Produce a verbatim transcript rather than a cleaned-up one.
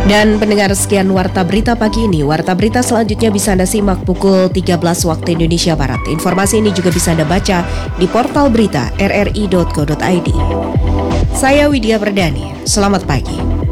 Dan pendengar, sekian Warta Berita pagi ini. Warta Berita selanjutnya bisa Anda simak pukul tiga belas waktu Indonesia Barat. Informasi ini juga bisa Anda baca di portal berita r r i dot co dot i d. Saya Widya Perdani, selamat pagi.